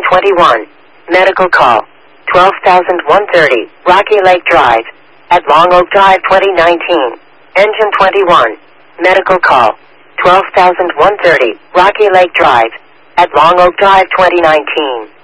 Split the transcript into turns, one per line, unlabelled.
21. Medical call. 12,130. Rocky Lake Drive. At Long Oak Drive 2019. Engine 21. Medical call. 12,130. Rocky Lake Drive. At Long Oak Drive 2019.